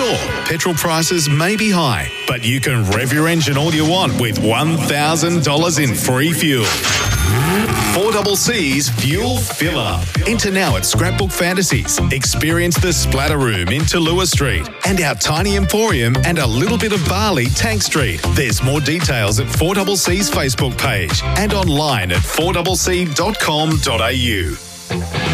Sure, petrol prices may be high, but you can rev your engine all you want with $1,000 in free fuel. 4CC's Fuel Filler. Enter now at Scrapbook Fantasies. Experience the Splatter Room in Tallulah Street and our tiny emporium and a little bit of barley Tank Street. There's more details at 4CC's Facebook page and online at 4cc.com.au.